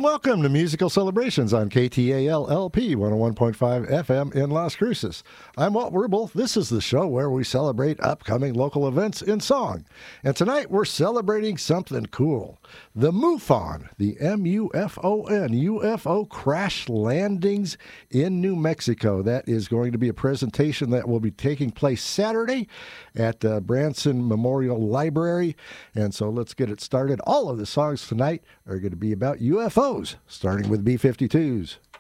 and welcome to Musical Celebrations on KTAL-LP 101.5 FM in Las Cruces. I'm Walt Rubel. This is the show where we celebrate upcoming local events in song. And tonight we're celebrating something cool. The MUFON, the M-U-F-O-N, UFO Crash Landings in New Mexico. That is going to be a presentation that will be taking place Saturday at Branson Memorial Library. And so let's get it started. All of the songs tonight are going to be about UFOs, starting with B-52s.